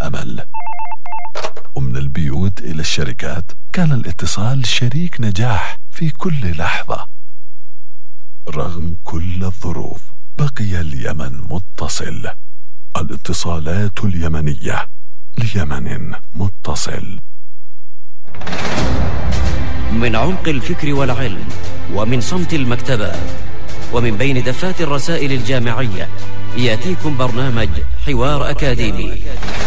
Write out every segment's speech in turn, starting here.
الأمل. ومن البيوت إلى الشركات كان الاتصال شريك نجاح في كل لحظة. رغم كل الظروف بقي اليمن متصل. الاتصالات اليمنية، ليمن متصل. من عمق الفكر والعلم، ومن صمت المكتبات، ومن بين دفات الرسائل الجامعية، يأتيكم برنامج حوار أكاديمي،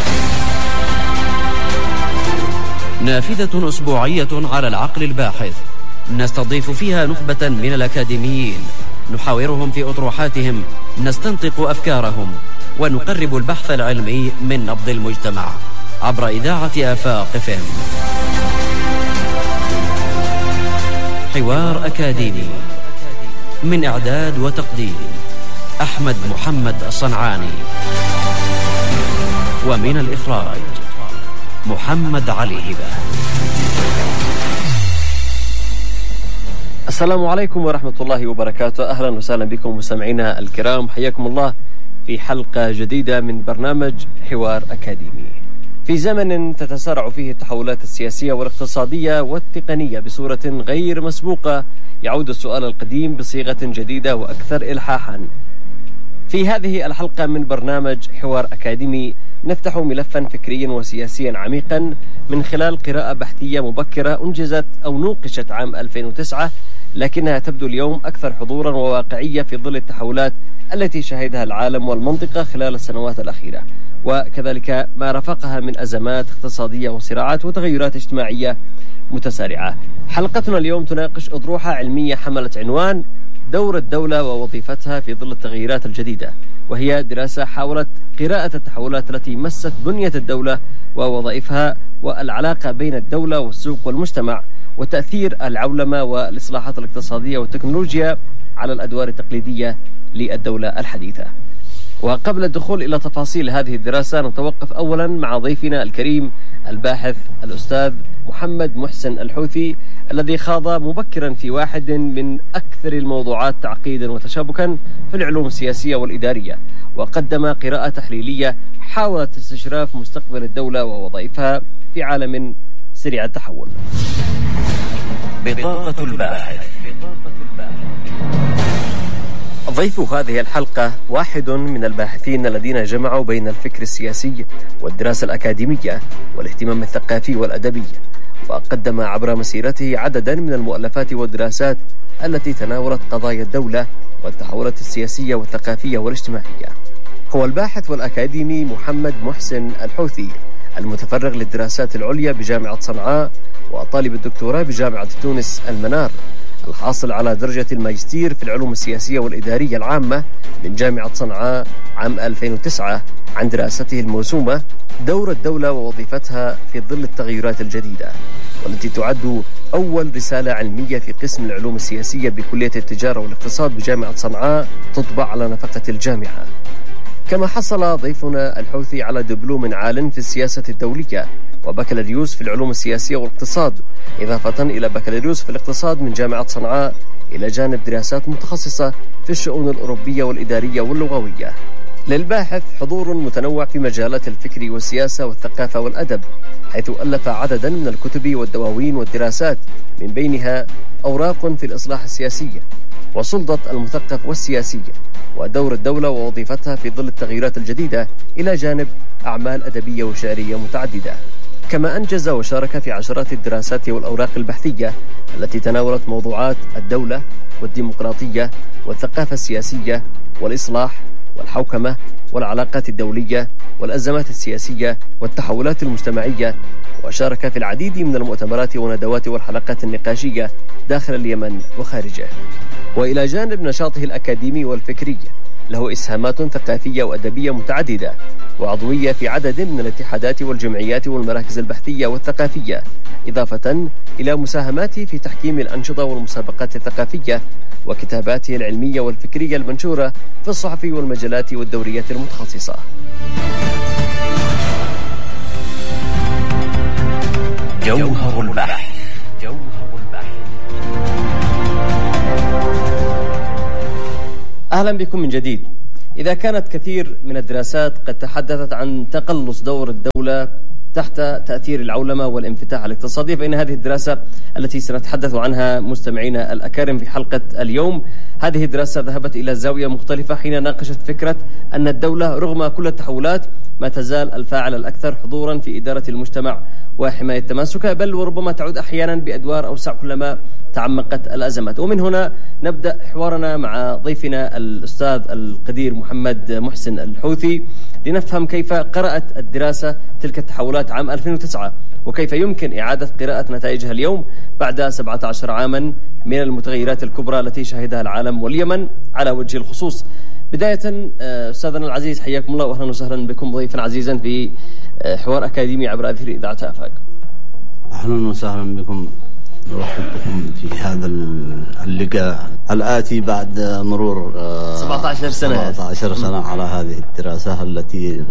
نافذة أسبوعية على العقل الباحث، نستضيف فيها نخبة من الأكاديميين، نحاورهم في أطروحاتهم، نستنطق أفكارهم، ونقرب البحث العلمي من نبض المجتمع عبر إذاعة آفاق FM. حوار أكاديمي، من إعداد وتقديم أحمد محمد الصنعاني، ومن الإخراج محمد علي هبة. السلام عليكم ورحمة الله وبركاته. أهلا وسهلا بكم مستمعينا الكرام، حياكم الله في حلقة جديدة من برنامج حوار أكاديمي. في زمن تتسارع فيه التحولات السياسية والاقتصادية والتقنية بصورة غير مسبوقة، يعود السؤال القديم بصيغة جديدة وأكثر إلحاحا. في هذه الحلقة من برنامج حوار أكاديمي نفتح ملفا فكريا وسياسيا عميقا من خلال قراءة بحثية مبكرة أنجزت أو نوقشت عام 2009، لكنها تبدو اليوم أكثر حضورا وواقعية في ظل التحولات التي شهدها العالم والمنطقة خلال السنوات الأخيرة، وكذلك ما رافقها من أزمات اقتصادية وصراعات وتغيرات اجتماعية متسارعة. حلقتنا اليوم تناقش أطروحة علمية حملت عنوان دور الدولة ووظيفتها في ظل التغييرات الجديدة، وهي دراسة حاولت قراءة التحولات التي مست بنية الدولة ووظائفها، والعلاقة بين الدولة والسوق والمجتمع، وتأثير العولمة والإصلاحات الاقتصادية والتكنولوجيا على الأدوار التقليدية للدولة الحديثة. وقبل الدخول إلى تفاصيل هذه الدراسة نتوقف أولا مع ضيفنا الكريم الباحث الأستاذ محمد محسن الحوثي، الذي خاض مبكرا في واحد من أكثر الموضوعات تعقيدا وتشابكا في العلوم السياسية والإدارية، وقدم قراءة تحليلية حاولت استشراف مستقبل الدولة ووظائفها في عالم سريع التحول. بطاقة الباحث. ضيف هذه الحلقة واحد من الباحثين الذين جمعوا بين الفكر السياسي والدراسة الأكاديمية والاهتمام الثقافي والأدبي، وقدم عبر مسيرته عددا من المؤلفات والدراسات التي تناولت قضايا الدولة والتحولات السياسية والثقافية والاجتماعية. هو الباحث والأكاديمي محمد محسن الحوثي، المتفرغ للدراسات العليا بجامعة صنعاء وطالب الدكتوراه بجامعة تونس المنار، الحاصل على درجة الماجستير في العلوم السياسية والإدارية العامة من جامعة صنعاء عام 2009 عن دراسته الموسومة دور الدولة ووظيفتها في ظل التغيرات الجديدة، والتي تعد أول رسالة علمية في قسم العلوم السياسية بكلية التجارة والاقتصاد بجامعة صنعاء تطبع على نفقة الجامعة. كما حصل ضيفنا الحوثي على دبلوم عال في السياسة الدولية وبكالوريوس في العلوم السياسية والاقتصاد، إضافة إلى بكالوريوس في الاقتصاد من جامعة صنعاء، إلى جانب دراسات متخصصة في الشؤون الأوروبية والإدارية واللغوية. للباحث حضور متنوع في مجالات الفكر والسياسة والثقافة والأدب، حيث ألف عددا من الكتب والدواوين والدراسات، من بينها أوراق في الإصلاح السياسي، وسلطة المثقف والسياسية، ودور الدولة ووظيفتها في ظل التغييرات الجديدة، إلى جانب أعمال أدبية وشعرية متعددة. كما أنجز وشارك في عشرات الدراسات والأوراق البحثية التي تناولت موضوعات الدولة والديمقراطية والثقافة السياسية والإصلاح والحوكمة والعلاقات الدولية والأزمات السياسية والتحولات المجتمعية، وشارك في العديد من المؤتمرات والندوات والحلقات النقاشية داخل اليمن وخارجه. وإلى جانب نشاطه الأكاديمي والفكري، له إسهامات ثقافية وأدبية متعددة، وعضوية في عدد من الاتحادات والجمعيات والمراكز البحثية والثقافية، إضافة إلى مساهماته في تحكيم الأنشطة والمسابقات الثقافية، وكتاباته العلمية والفكرية المنشورة في الصحف والمجلات والدوريات المتخصصة. جوهر البحث. أهلا بكم من جديد. إذا كانت كثير من الدراسات قد تحدثت عن تقلص دور الدولة تحت تأثير العولمة والانفتاح الاقتصادي، فإن هذه الدراسة التي سنتحدث عنها مستمعينا الأكارم في حلقة اليوم، هذه الدراسة ذهبت إلى زاوية مختلفة حين ناقشت فكرة أن الدولة رغم كل التحولات ما تزال الفاعل الأكثر حضورا في إدارة المجتمع وحماية تماسكه، بل وربما تعود أحيانا بأدوار أوسع كلما تعمقت الأزمات. ومن هنا نبدأ حوارنا مع ضيفنا الأستاذ القدير محمد محسن الحوثي لنفهم كيف قرأت الدراسة تلك التحولات عام 2009 وكيف يمكن إعادة قراءة نتائجها اليوم بعد 17 عاما من المتغيرات الكبرى التي شهدها العالم واليمن على وجه الخصوص. بداية أستاذنا العزيز حياكم الله وأهلا وسهلا بكم ضيفا عزيزا في حوار أكاديمي عبر أثير إذاعة آفاق. أهلا وسهلا بكم، نرحب بكم في هذا اللقاء الآتي بعد مرور 17 سنة على هذه الدراسة التي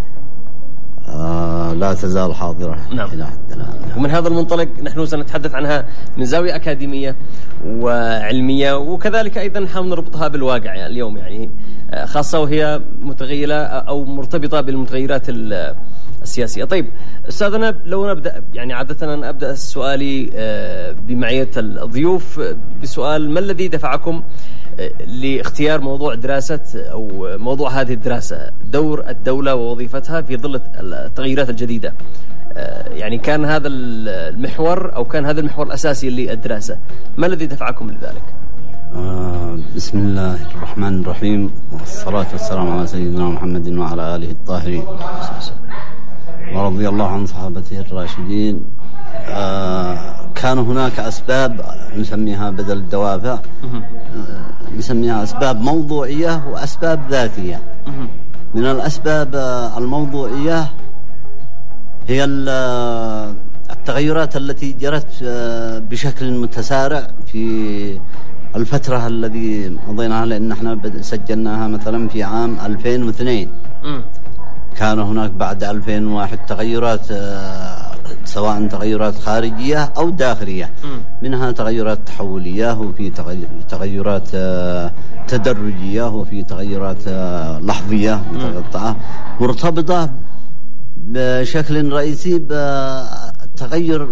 لا تزال حاضرة إلى حد الآن. ومن هذا المنطلق نحن سنتحدث عنها من زاوية أكاديمية وعلمية، وكذلك أيضا نحاول نربطها بالواقع يعني اليوم، يعني خاصة وهي متغيرة أو مرتبطة بالمتغيرات السياسية. طيب أستاذنا، لو نبدأ يعني عادة أنا أبدأ سؤالي بمعية الضيوف بسؤال: ما الذي دفعكم لاختيار موضوع دراسة أو موضوع هذه الدراسة، دور الدولة ووظيفتها في ظل التغييرات الجديدة؟ يعني كان هذا المحور أو كان هذا المحور الأساسي للدراسة، ما الذي دفعكم لذلك؟ بسم الله الرحمن الرحيم، والصلاة والسلام على سيدنا محمد وعلى آله الطاهرين، ورضي الله عن صحابته الراشدين. كان هناك أسباب نسميها بدل الدوافع، نسميها أسباب موضوعية وأسباب ذاتية. من الأسباب الموضوعية هي التغيرات التي جرت بشكل متسارع في الفترة الذي مضيناها، لأن احنا سجلناها مثلا في عام 2002. كان هناك بعد 2001 تغيرات، سواء تغيرات خارجية أو داخلية، منها تغيرات تحولية، وفي تغيرات تدرجية، وفي تغيرات لحظية متقطعة مرتبطة بشكل رئيسي بتغير.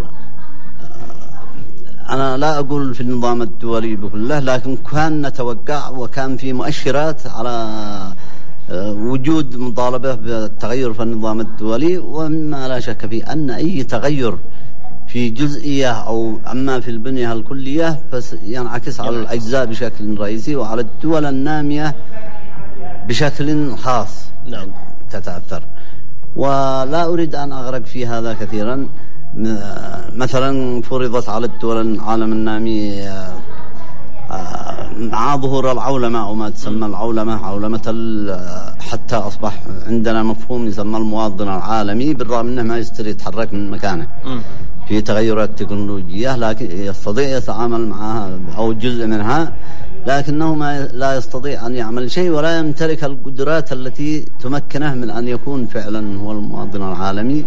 أنا لا أقول في النظام الدولي بكله، لكن كان نتوقع وكان في مؤشرات على وجود مطالبة بالتغير في النظام الدولي، ومما لا شك فيه أن أي تغير في جزئية أو أما في البنية الكلية ينعكس على الأجزاء بشكل رئيسي، وعلى الدول النامية بشكل خاص تتأثر. ولا أريد أن أغرق في هذا كثيرا. مثلا فرضت على الدول العالم النامي مع ظهور العولمة أو ما تسمى العولمة، حتى أصبح عندنا مفهوم يسمى المواطن العالمي، بالرغم أنه ما يستطيع يتحرك من مكانه في تغيرات تكنولوجية، لكن يستطيع يتعامل معها أو جزء منها، لكنه لا يستطيع أن يعمل شيء ولا يمتلك القدرات التي تمكنه من أن يكون فعلا هو المواطن العالمي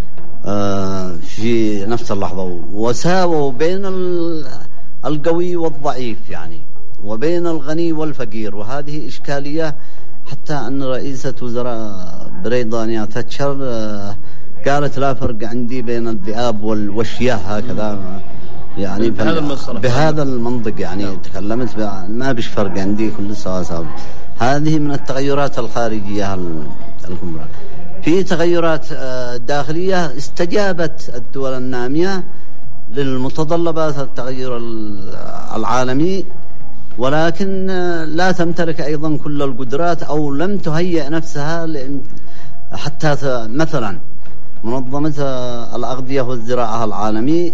في نفس اللحظة. وساووا بين القوي والضعيف يعني، وبين الغني والفقير، وهذه إشكالية. حتى أن رئيسة وزراء بريطانيا تاتشر قالت لا فرق عندي بين الذئاب والشياه، هكذا يعني بهذا المنطق يعني تكلمت ما بيش فرق عندي، كل سوا. هذه من التغيرات الخارجية الكبرى. في تغيرات داخلية استجابت الدول النامية للمتطلبات التغير العالمي، ولكن لا تمتلك أيضا كل القدرات أو لم تهيئ نفسها حتى مثلا منظمة الأغذية والزراعة العالمي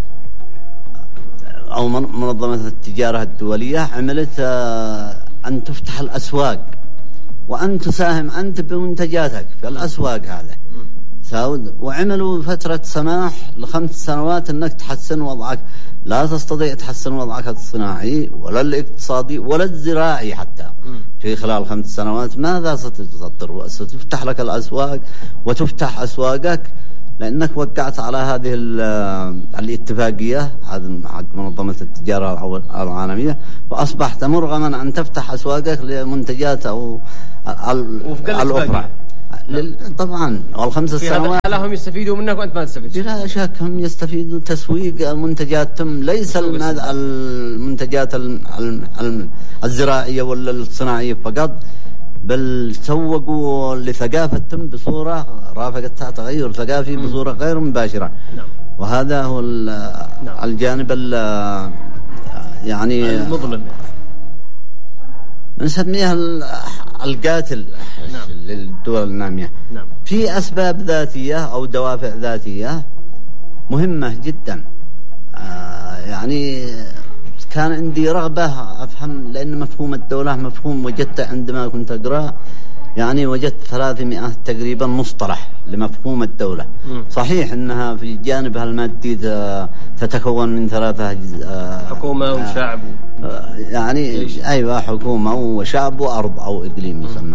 أو منظمة التجارة الدولية عملت أن تفتح الأسواق وأن تساهم أنت بمنتجاتك في الأسواق هذا ساود، وعملوا فترة سماح ل5 سنوات أنك تحسن وضعك. لا تستطيع تحسن وضعك الصناعي ولا الاقتصادي ولا الزراعي حتى في خلال 5 سنوات. ماذا ستصدر؟ ستفتح لك الأسواق وتفتح أسواقك لأنك وقعت على هذه الاتفاقية حق منظمة التجارة العالمية، وأصبحت مرغما أن تفتح أسواقك لمنتجات أو الأخرى. طبعا والخمس سنوات في هذا الحالة هم يستفيدوا منك وأنت ما تستفيد. بلا شك هم يستفيدوا تسويق المنتجات، ليس المنتجات الزراعية ولا الصناعية فقط، بل سوقوا لثقافتهم بصورة رافقتها تغير ثقافي بصورة غير مباشرة. نعم. وهذا هو الجانب يعني المظلم نسميها القاتل. نعم. للدول النامية. نعم. في أسباب ذاتية أو دوافع ذاتية مهمة جدا. يعني كان عندي رغبة أفهم، لأن مفهوم الدولة مفهوم وجدت عندما كنت أقرأ، يعني وجدت 300 تقريبا مصطلح لمفهوم الدولة. صحيح أنها في جانبها المادي تتكون من 3 حكومة وشعب يعني أيوة، حكومة وشعب وأرض أو إقليم يسمى.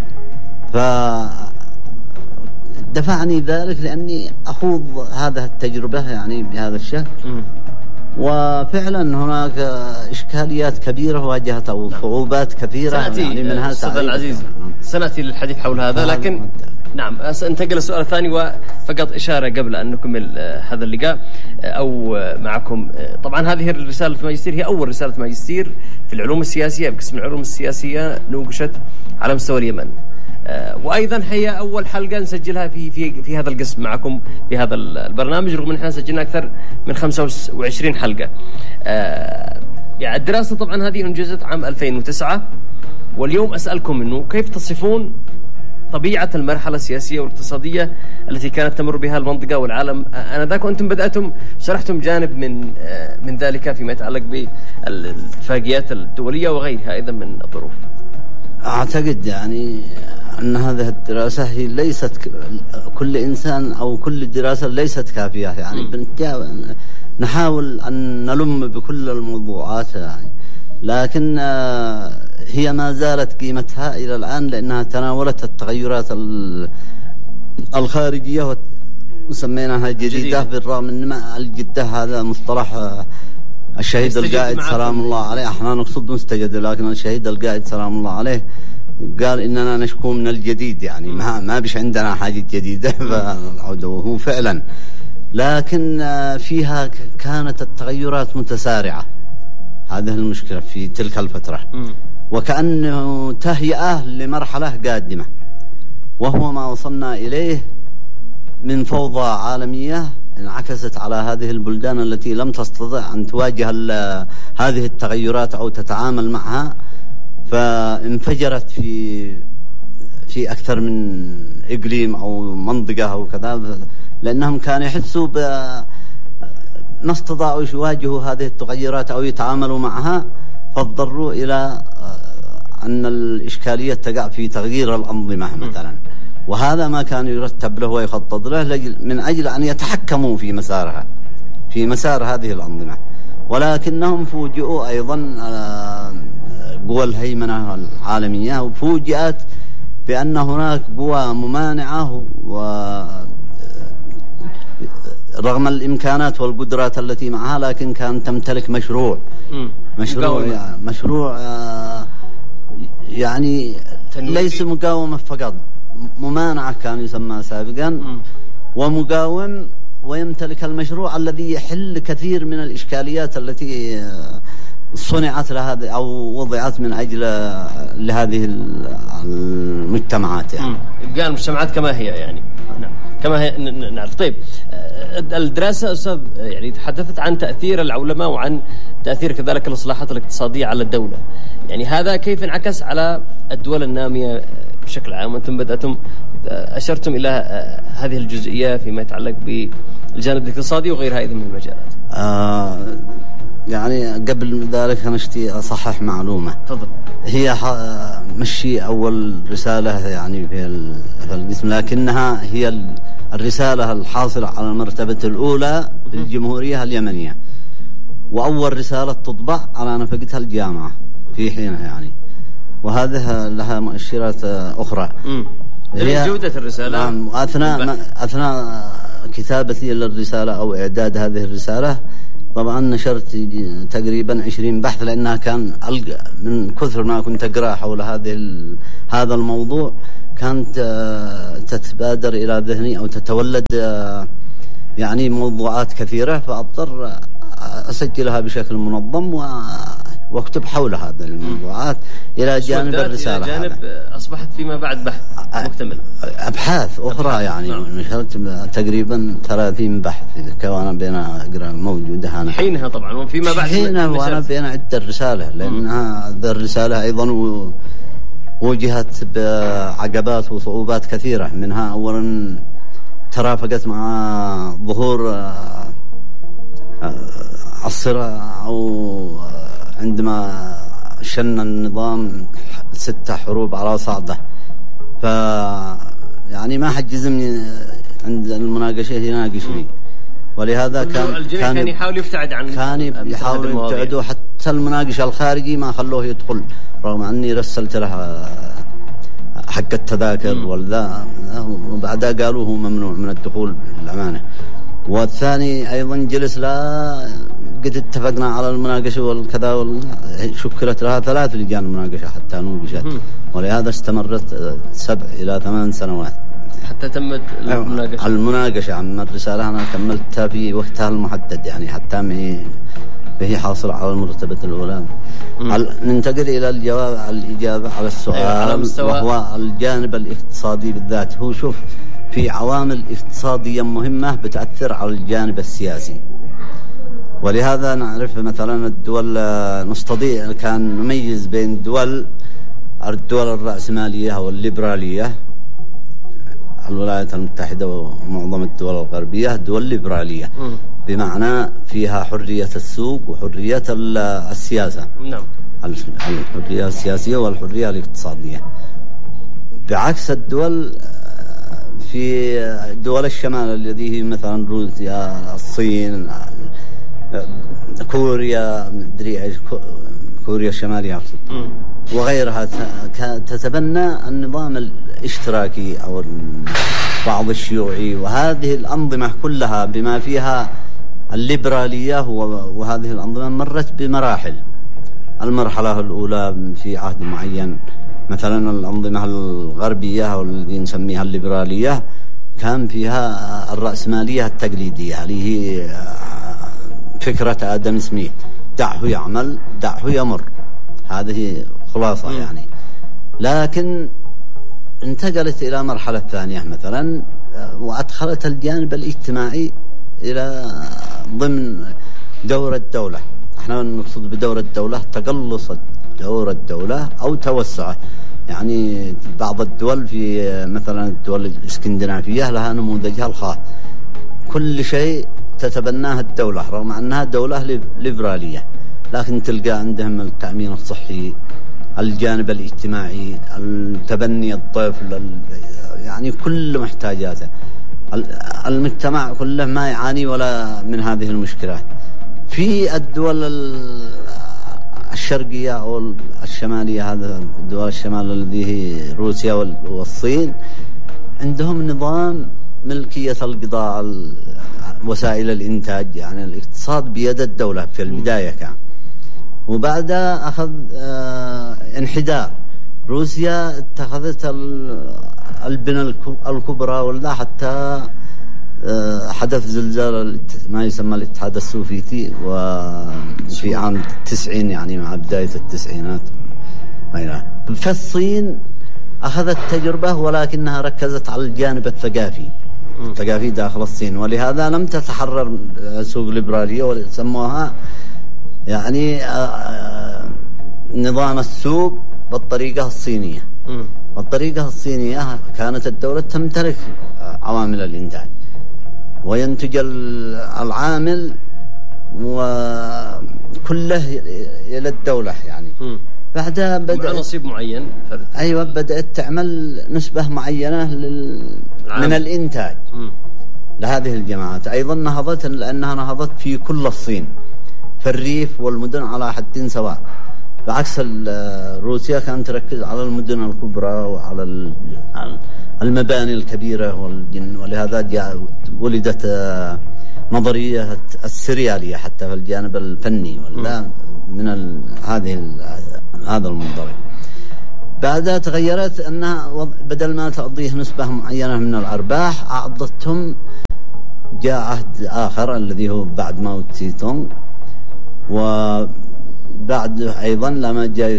فدفعني ذلك لأني أخوض هذا التجربة يعني بهذا الشكل. وفعلا هناك إشكاليات كبيرة واجهت أو صعوبات كثيرة يعني منها أستاذ العزيز سنأتي للحديث حول هذا، لكن نعم سأنتقل السؤال الثاني، وفقط إشارة قبل أن نكمل هذا اللقاء أو معكم. طبعا هذه الرسالة الماجستير هي أول رسالة ماجستير في العلوم السياسية بقسم العلوم السياسية نوقشت على مستوى اليمن، وأيضا هي أول حلقة نسجلها في هذا القسم معكم في هذا البرنامج، رغم أن احنا سجلنا أكثر من 25 حلقة. يعني الدراسة طبعا هذه انجزت عام 2009، واليوم أسألكم إنه كيف تصفون طبيعة المرحلة السياسية والاقتصادية التي كانت تمر بها المنطقة والعالم آنذاك، وأنتم بدأتم شرحتم جانب من ذلك فيما يتعلق بالاتفاقيات الدولية وغيرها أيضا من الظروف. أعتقد يعني أن هذه الدراسة هي ليست كل إنسان أو كل دراسة ليست كافية، يعني نحاول أن نلم بكل الموضوعات يعني، لكن هي ما زالت قيمتها إلى الآن لأنها تناولت التغيرات الخارجية وسميناها جديدة، بالرغم أن الجدة هذا مصطلح الشهيد القائد سلام الله عليه، احنا نقصد نستجد، لكن الشهيد القائد سلام الله عليه قال إننا نشكو من الجديد، يعني ما بيش عندنا حاجة جديدة فهو فعلا، لكن فيها كانت التغيرات متسارعة. هذه المشكلة في تلك الفترة، وكأنه تهيئة لمرحلة قادمة، وهو ما وصلنا إليه من فوضى عالمية انعكست على هذه البلدان التي لم تستطع أن تواجه هذه التغيرات أو تتعامل معها، فانفجرت في أكثر من إقليم أو منطقة أو كذا، لأنهم كانوا يحسوا ما استطاعوا يواجهوا هذه التغيرات أو يتعاملوا معها، فاضطروا إلى أن الإشكالية تقع في تغيير الأنظمة مثلا، وهذا ما كان يرتب له ويخطط له من أجل أن يتحكموا في مسارها، في مسار هذه الأنظمة. ولكنهم فوجئوا أيضا قوى الهيمنة العالمية، وفوجئت بأن هناك قوى ممانعة رغم الإمكانات والقدرات التي معها، لكن كانت تمتلك مشروع يعني ليس مقاومة فقط، ممانعة كان يسمى سابقا، ومقاوم، ويمتلك المشروع الذي يحل كثير من الإشكاليات التي صنعت لهذا أو وضعت من أجل لهذه المجتمعات يعني. إبقاء المجتمعات كما هي يعني. نعم. كما هي نعرف. طيب الدراسة أستاذ يعني تحدثت عن تأثير العولمة وعن تأثير كذلك الإصلاحات الاقتصادية على الدولة، يعني هذا كيف انعكس على الدول النامية بشكل عام؟ وأنتم بدأتم أشرتم إلى هذه الجزئية فيما يتعلق بالجانب الاقتصادي وغيرها أيضا من المجالات. يعني قبل ذلك نشتي أصحح معلومة. تفضل. هي مشي أول رسالة يعني في القسم، لكنها هي الرسالة الحاصلة على المرتبة الأولى في الجمهورية اليمنية، وأول رسالة تطبع على نفقتها الجامعة في حينها يعني، وهذا لها مؤشرات أخرى. هي جودة الرسالة. أثناء كتابتي للرسالة أو إعداد هذه الرسالة، طبعا نشرت تقريبا 20 بحث، لأنها كان من كثر ما كنت أقرأ حول هذا الموضوع كانت تتبادر إلى ذهني أو تتولد يعني موضوعات كثيرة، فأضطر أسجلها بشكل منظم واكتب حول هذه الموضوعات إلى جانب الرسالة. إلى جانب أصبحت فيما بعد بحث مكتمل، أبحاث أخرى يعني. نشرت تقريبا 30 بحث كوانا بين أقرأ موجودة هنا حينها طبعا، وفيما بعد حينها وأنا بين عدة الرسالة، لأن هذه الرسالة أيضا وجهت بعقبات وصعوبات كثيرة. منها أولا ترافقت مع ظهور الصراع أو عندما شن النظام 6 حروب على صعدة، يعني ما حجزني عند المناقشة يناقشني، ولهذا كان يحاول يبتعد عن يحاول يبتعد، وحتى المناقشة الخارجي ما خلوه يدخل، رغم أني رسلت له حق التذاكر والذا، وبعدها قالوا هو ممنوع من الدخول بالأمانة. والثاني أيضا جلس قد اتفقنا على المناقشة والكذا، شكلت لها 3 لجان مناقشة حتى نوقشت، ولهذا استمرت 7 إلى 8 سنوات حتى تمت المناقشة. عن الرسالة أنا كملتها في وقتها المحدد، يعني حتى به حاصل على المرتبة الأولى. ننتقل إلى الإجابة على السؤال، وهو الجانب الاقتصادي بالذات. هو شوف، في عوامل اقتصادية مهمة بتأثر على الجانب السياسي، ولهذا نعرف مثلا الدول نستطيع كان نميز بين الدول الرأسمالية أو الليبرالية. الولايات المتحدة ومعظم الدول الغربية دول ليبرالية، بمعنى فيها حرية السوق وحرية السياسة. نعم. الحرية السياسية والحرية الاقتصادية، بعكس الدول في دول الشمال الذي هي مثلا روسيا، الصين، كوريا، كوريا الشمالية وغيرها، تتبنى النظام الاشتراكي أو بعض الشيوعي، وهذه الأنظمة كلها بما فيها الليبرالية، وهذه الأنظمة مرت بمراحل. المرحلة الأولى في عهد معين، مثلا الأنظمة الغربية والذي نسميها الليبرالية، كان فيها الرأسمالية التقليدية اللي هي فكرة آدم سميث، دعه يعمل دعه يمر، هذه خلاصة يعني. لكن انتقلت إلى مرحلة ثانية مثلا، وأدخلت الجانب الاجتماعي إلى ضمن دور الدولة. احنا نقصد بدور الدولة تقلص دور الدولة أو توسعه. يعني بعض الدول، في مثلا الدول الاسكندنافية، لها نموذجها الخاص، كل شيء تتبناه الدولة رغم أنها دولة ليبرالية، لكن تلقى عندهم التأمين الصحي، الجانب الاجتماعي، التبني الطفل، يعني كل محتاجاته. المجتمع كله ما يعاني ولا من هذه المشكلات. في الدول الشرقية أو الشمالية، هذا دول الشمال الذي هي روسيا والصين، عندهم نظام ملكية القطاع، وسائل الإنتاج، يعني الاقتصاد بيد الدولة في البداية كان، وبعدها أخذ انحدار. روسيا اتخذت البنى الكبرى، ولا حتى حدث زلزال ما يسمى الاتحاد السوفيتي وفي عام 90، يعني مع بداية التسعينات. فالصين أخذت تجربة، ولكنها ركزت على الجانب الثقافي داخل الصين، ولهذا لم تتحرر سوق ليبرالية، وسموها يعني نظام السوق بالطريقة الصينية. والطريقة الصينية كانت الدولة تمتلك عوامل الإنتاج، وينتج العامل وكله إلى الدولة يعني. بعدها بدأ نصيب معين فرد. أيوة، بدأت تعمل نسبة معينة من الإنتاج لهذه الجماعات. أيضا نهضت، لأنها نهضت في كل الصين، في الريف والمدن على حد سواء. بعكس روسيا كانت تركز على المدن الكبرى وعلى المباني الكبيرة ولهذا ولدت نظرية السريالية حتى في الجانب الفني ولا من هذا المنظر. بعدها تغيرت أنها بدل ما تقضيه نسبة معينة من الأرباح أعطتهم، جاء عهد آخر الذي هو بعد موت سي تونغ، وبعد أيضا لما جاء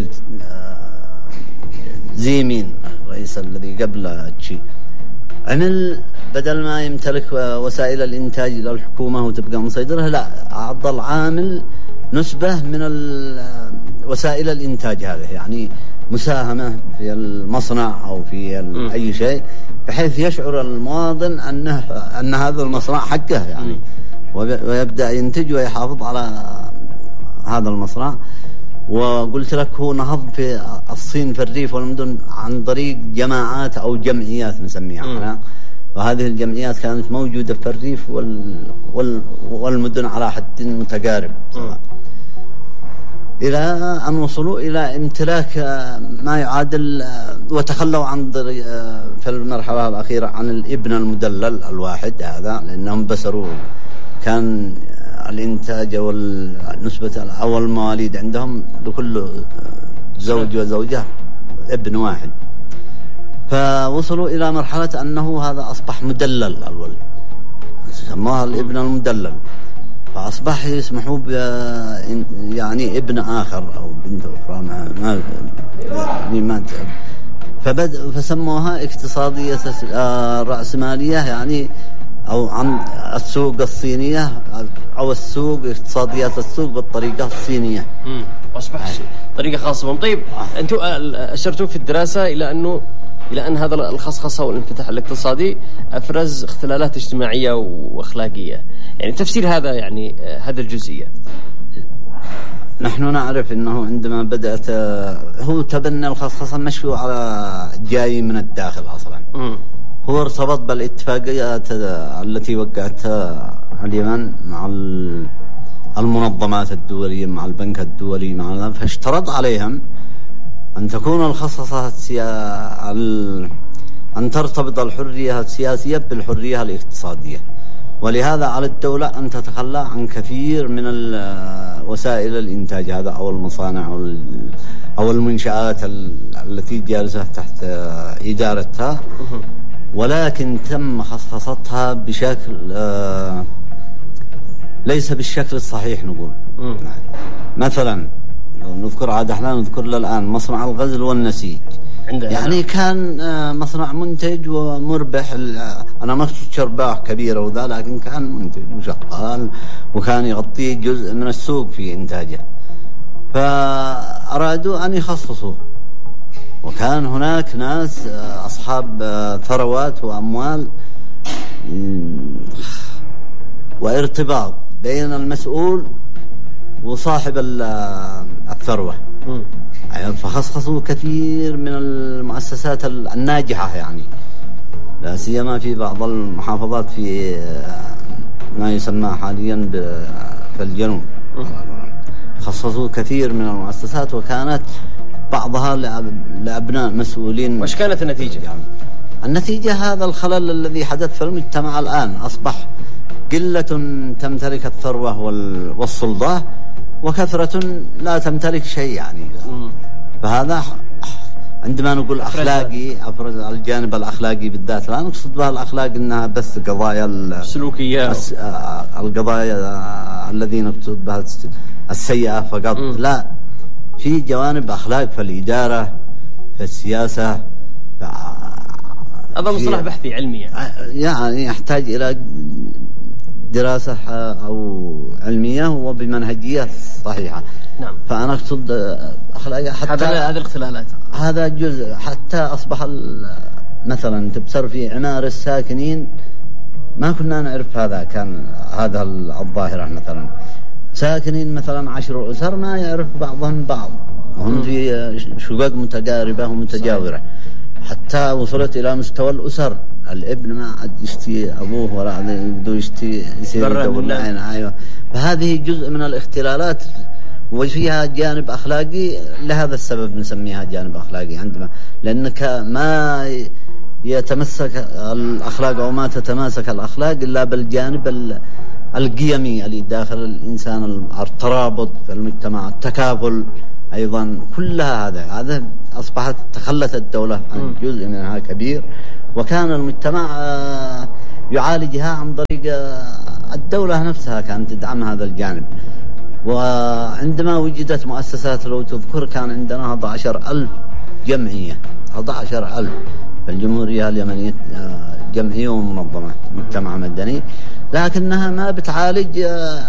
زيمين الرئيس الذي قبل تشي، عمل بدل ما يمتلك وسائل الإنتاج للحكومة وتبقى مسيطرة، لا أعطى العامل نسبة من وسائل الإنتاج هذه، يعني مساهمة في المصنع أو في أي شيء، بحيث يشعر المواطن أن هذا المصنع حقه يعني، ويبدأ ينتج ويحافظ على هذا المصنع. وقلت لك هو نهض في الصين في الريف والمدن عن طريق جماعات أو جمعيات نسميها، وهذه الجمعيات كانت موجودة في الريف والمدن على حد متقارب، إلى أن وصلوا إلى امتلاك ما يعادل، وتخلوا عن في المرحلة الأخيرة عن الابن المدلل الواحد هذا، لأنهم بسروا كان الإنتاج أو نسبة أو المواليد عندهم لكل زوج وزوجة ابن واحد، فوصلوا إلى مرحلة أنه هذا أصبح مدلل الولد، سموها الابن المدلل، فأصبح يسمحوا يعني ابن آخر أو بنت أخرى ما فسموها اقتصادية رأسمالية، يعني أو عن السوق الصينية أو السوق اقتصاديات السوق بالطريقة الصينية. أصبح طريقة خاصة بهم. طيب أنتم أشرتوا في الدراسة إلى أن هذا الخصخصة والانفتاح الاقتصادي أفرز اختلالات اجتماعية وأخلاقية، يعني تفسير هذا يعني هذا الجزئية. نحن نعرف أنه عندما بدأت هو تبنى الخصخصة مشروع على جاي من الداخل أصلا. هو ارتبط بالاتفاقيات التي وقعتها اليمن مع المنظمات الدولية، مع البنك الدولي، فاشترط عليهم أن تكون الخصخصة أن ترتبط الحرية السياسية بالحرية الاقتصادية، ولهذا على الدولة أن تتخلى عن كثير من وسائل الإنتاج هذا أو المصانع أو المنشآت التي جالسة تحت إدارتها، ولكن تم خصخصتها بشكل ليس بالشكل الصحيح نقول. مثلا نذكر عاد احنا نذكر الآن مصنع الغزل والنسيج، يعني كان مصنع منتج ومربح، أنا ما كنت أرباح كبيرة وذا، لكن كان منتج وشغال وكان يغطي جزء من السوق في إنتاجه، فأرادوا أن يخصصوه، وكان هناك ناس أصحاب ثروات وأموال وارتباط بين المسؤول وصاحب الثروة، فخصخصوا كثير من المؤسسات الناجحة، يعني لا سيما في بعض المحافظات في ما يسمى حاليا في الجنوب، خصصوا كثير من المؤسسات، وكانت بعضها لأبناء مسؤولين. وش كانت النتيجة؟ يعني النتيجة هذا الخلل الذي حدث في المجتمع الآن، أصبح قلة تمتلك الثروة والسلطة، وكثرة لا تمتلك شيء يعني. فهذا عندما نقول أخلاقي، أفرز الجانب الأخلاقي بالذات، لا نقصد بها الأخلاق إنها بس قضايا السلوكية، القضايا الذي نقصد بها السيئة فقط، لا، في جوانب أخلاق في الإدارة، في السياسة. هذا مصطلح بحثي علمي، يعني يحتاج إلى دراسة أو علمية وبمنهجية صحيحة. نعم. فأنا أقصد أخلاقية، حتى هذه الاختلالات، هذا جزء، حتى أصبح مثلا تبصر في عمار الساكنين، ما كنا نعرف هذا، كان هذا الظاهرة مثلا ساكنين مثلا 10 أسر ما يعرف بعضهم بعض، وهم في شقق متقاربة ومتجاورة، حتى وصلت إلى مستوى الأسر، الابن ما عاد يشتي أبوه ولا يبدو يشتي يصير يدور. أيوة. فهذه جزء من الاختلالات، وفيها جانب أخلاقي. لهذا السبب نسميها جانب أخلاقي عندما لأنك ما يتمسك الأخلاق أو ما تتماسك الأخلاق إلا بالجانب القيمي اللي داخل الإنسان، الترابط في المجتمع، التكافل أيضا، كلها هذا أصبحت تخلت الدولة عن جزء منها كبير، وكان المجتمع يعالجها عن طريق الدولة نفسها كانت تدعم هذا الجانب. وعندما وجدت مؤسسات لو تذكر كان عندنا 11,000 جمعية، 11,000 في الجمهورية اليمنية جمعية ومنظمة مجتمع مدني، لكنها ما بتعالج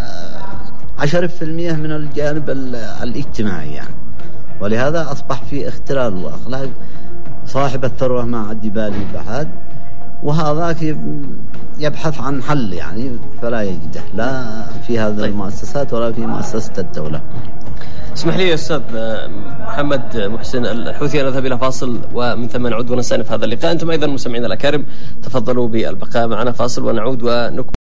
10% من الجانب الاجتماعي يعني. ولهذا أصبح في اختلال الأخلاق. صاحب الثروة ما عاد بالي بحد، وهذاك يبحث عن حل يعني فلا يجده، لا في هذه المؤسسات ولا في مؤسسة الدولة. اسمح لي يا أستاذ محمد محسن الحوثي أن نذهب إلى فاصل ومن ثم نعود ونستأنف هذا اللقاء. أنتم أيضا مستمعينا الأكارم تفضلوا بالبقاء معنا فاصل ونعود ونكمل.